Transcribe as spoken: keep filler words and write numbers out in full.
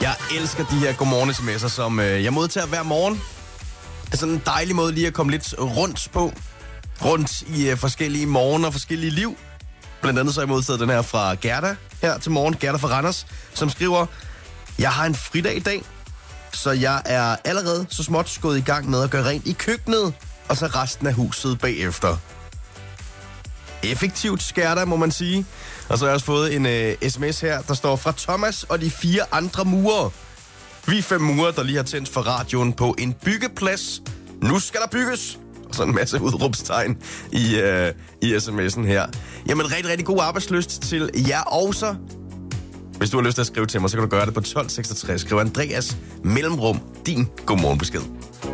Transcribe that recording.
Jeg elsker de her godmorgen-sms'er, som øh, jeg modtager hver morgen. Det er sådan en dejlig måde lige at komme lidt rundt på. Rundt i øh, forskellige morgener og forskellige liv. Blandt andet så har jeg modtaget den her fra Gerda her til morgen. Gerda fra Randers, som skriver: Jeg har en fridag i dag, så jeg er allerede så småt gået i gang med at gøre rent i køkkenet, og så resten af huset bagefter. Effektivt, Gerda, må man sige. Og så har jeg også fået en øh, sms her, der står: Fra Thomas og de fire andre murer. Vi er fem murer, der lige har tændt for radioen på en byggeplads. Nu skal der bygges! Og så en masse udråbstegn i, øh, i sms'en her. Jamen, rigtig, rigtig god arbejdslyst til jer også. Hvis du har lyst til at skrive til mig, så kan du gøre det på tolv seksogtres. Skriv Andreas mellemrum din godmorgenbesked.